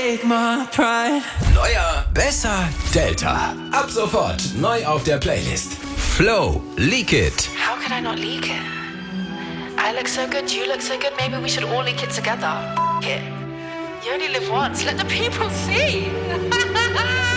take my pride. Neuer, besser, Delta. Ab sofort neu auf der Playlist. Flow, Leak It. How could I not leak it? I look so good, you look so good, maybe we should all leak it together. F it. You only live once, let the people see.